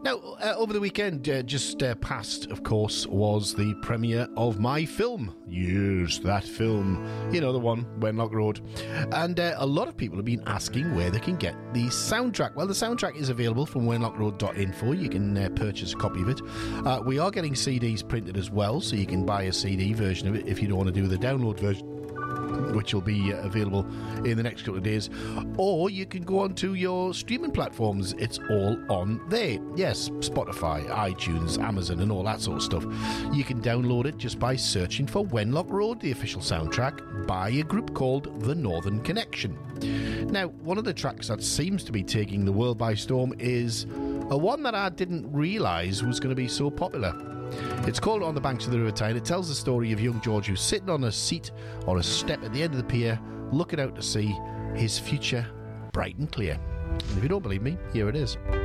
Now, over the weekend, just past, of course, was the premiere of my film. Yes, that film. You know, the one, Wenlock Road. And a lot of people have been asking where they can get the soundtrack. Well, the soundtrack is available from wenlockroad.info. You can purchase a copy of it. We are getting CDs printed as well, so you can buy a CD version of it if you don't want to do the download version, which will be available in the next couple of days. Or you can go onto your streaming platforms. It's all on there. Yes, Spotify, iTunes, Amazon, and all that sort of stuff. You can download it just by searching for Wenlock Road, the official soundtrack, by a group called The Northern Connection. Now, one of the tracks that seems to be taking the world by storm is a one that I didn't realise was going to be so popular. It's called On the Banks of the River Tyne. It tells the story of young George who's sitting on a seat or a step at the end of the pier, looking out to see his future bright and clear. And if you don't believe me, here it is.